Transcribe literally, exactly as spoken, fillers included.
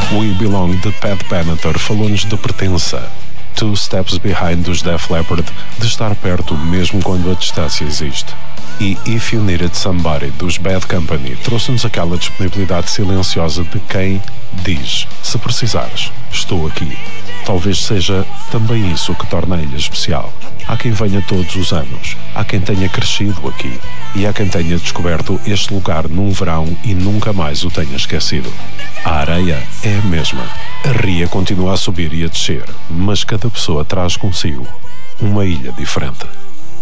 We Belong de Pat Benatar falou-nos de pertença. Two Steps Behind dos Def Leppard, de estar perto mesmo quando a distância existe. E If You Needed Somebody dos Bad Company trouxe-nos aquela disponibilidade silenciosa de quem diz: se precisares, estou aqui. Talvez seja também isso que torna a ilha especial. Há quem venha todos os anos, há quem tenha crescido aqui e há quem tenha descoberto este lugar num verão e nunca mais o tenha esquecido. A areia é a mesma, a ria continua a subir e a descer, mas cada pessoa traz consigo uma ilha diferente.